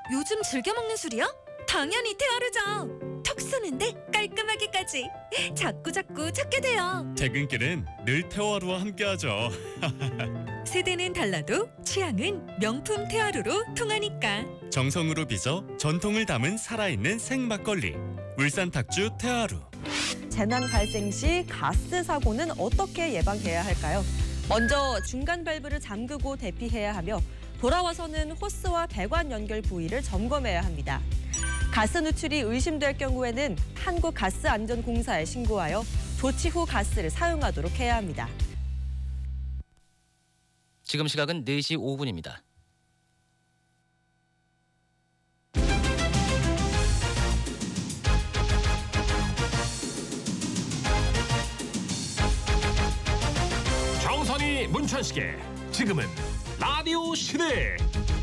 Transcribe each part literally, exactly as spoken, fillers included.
요즘 즐겨 먹는 술이야? 당연히 테아르죠. 턱 쏘는데 깔끔하게까지 자꾸 자꾸 찾게 돼요. 퇴근길은 늘 테아루와 함께하죠. 세대는 달라도 취향은 명품 테아루로 통하니까. 정성으로 빚어 전통을 담은 살아있는 생막걸리. 울산 탁주 테아루. 재난 발생 시 가스 사고는 어떻게 예방해야 할까요? 먼저 중간 밸브를 잠그고 대피해야 하며 돌아와서는 호스와 배관 연결 부위를 점검해야 합니다. 가스 누출이 의심될 경우에는 한국가스안전공사에 신고하여 조치 후 가스를 사용하도록 해야 합니다. 지금 시각은 네 시 오 분입니다. 정선이 문천식의 지금은 라디오 시대.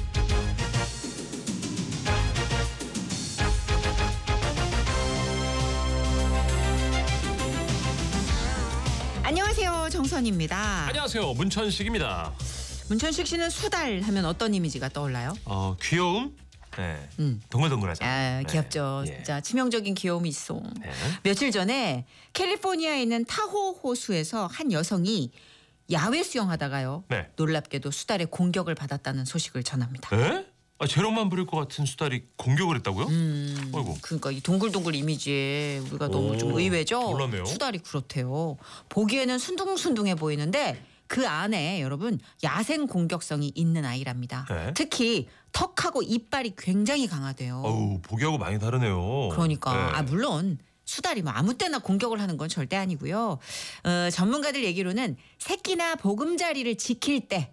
안녕하세요, 정선입니다. 안녕하세요, 문천식입니다. 문천식 씨는 수달 하면 어떤 이미지가 떠올라요? 어 귀여움, 네, 음. 동글동글하죠. 아, 귀엽죠. 네. 진짜 치명적인 귀여움이 있어. 네. 며칠 전에 캘리포니아에 있는 타호 호수에서 한 여성이 야외 수영하다가요. 네. 놀랍게도 수달의 공격을 받았다는 소식을 전합니다. 에? 아, 재롱만 부릴 것 같은 수달이 공격을 했다고요? 음, 어이구. 그러니까 이 동글동글 이미지에 우리가 너무 오, 좀 의외죠. 몰랐네요. 수달이 그렇대요. 보기에는 순둥순둥해 보이는데 그 안에 여러분 야생 공격성이 있는 아이랍니다. 네. 특히 턱하고 이빨이 굉장히 강하대요. 어우, 보기하고 많이 다르네요. 그러니까 네. 아 물론 수달이 뭐 아무 때나 공격을 하는 건 절대 아니고요. 어, 전문가들 얘기로는 새끼나 보금자리를 지킬 때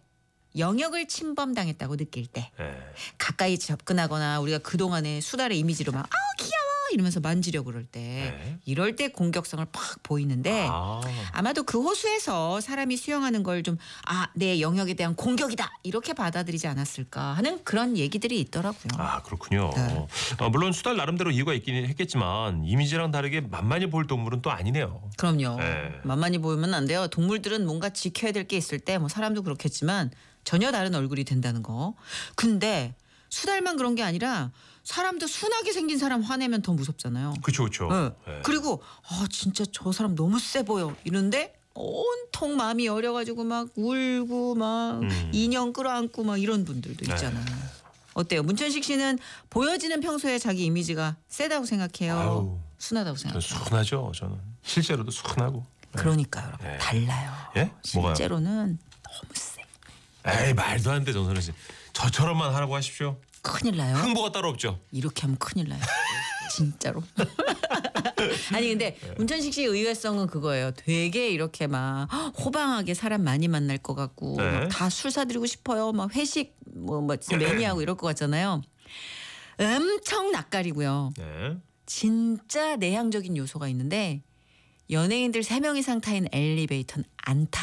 영역을 침범당했다고 느낄 때 네. 가까이 접근하거나 우리가 그동안의 수달의 이미지로 막 아우 귀여워 이러면서 만지려고 그럴 때 네. 이럴 때 공격성을 팍 보이는데 아, 아마도 그 호수에서 사람이 수영하는 걸 좀 아, 내 영역에 대한 공격이다 이렇게 받아들이지 않았을까 하는 그런 얘기들이 있더라고요. 아 그렇군요. 네. 어, 물론 수달 나름대로 이유가 있긴 했겠지만 이미지랑 다르게 만만히 볼 동물은 또 아니네요. 그럼요. 네. 만만히 보이면 안 돼요. 동물들은 뭔가 지켜야 될 게 있을 때 뭐 사람도 그렇겠지만 전혀 다른 얼굴이 된다는 거. 근데 수달만 그런 게 아니라 사람도 순하게 생긴 사람 화내면 더 무섭잖아요. 그렇죠, 그렇죠. 네. 그리고 아 진짜 저 사람 너무 세 보여 이런데 온통 마음이 어려가지고 막 울고 막 음. 인형 끌어안고 막 이런 분들도 있잖아요. 어때요? 문천식 씨는 보여지는 평소에 자기 이미지가 세다고 생각해요? 아유, 순하다고 저는 생각해요? 순하죠. 저는 실제로도 순하고. 네. 그러니까요, 여러분. 네. 달라요. 예? 뭐가요? 실제로는 너무 세. 에이 말도 안 돼, 정선혜 씨. 저처럼만 하라고 하십시오. 큰일 나요. 흥보가 따로 없죠. 이렇게 하면 큰일 나요. 진짜로. 아니 근데 문천식 씨의 의외성은 그거예요. 되게 이렇게 막 호방하게 사람 많이 만날 것 같고 네. 다 술 사드리고 싶어요. 막 회식 뭐, 뭐 진짜 매니아고 이럴 것 같잖아요. 엄청 낯가리고요. 네. 진짜 내향적인 요소가 있는데 연예인들 세 명 이상 타인 엘리베이터는 안 타.